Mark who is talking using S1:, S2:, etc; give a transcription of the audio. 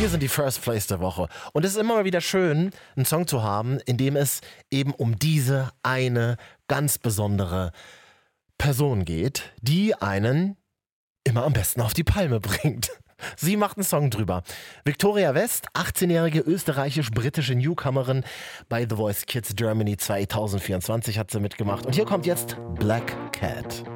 S1: Hier sind die First Plays der Woche. Und es ist immer mal wieder schön, einen Song zu haben, in dem es eben um diese eine ganz besondere Person geht, die einen immer am besten auf die Palme bringt. Sie macht einen Song drüber. Victoria West, 18-jährige österreichisch-britische Newcomerin bei The Voice Kids Germany 2024 hat sie mitgemacht. Und hier kommt jetzt Black Cat.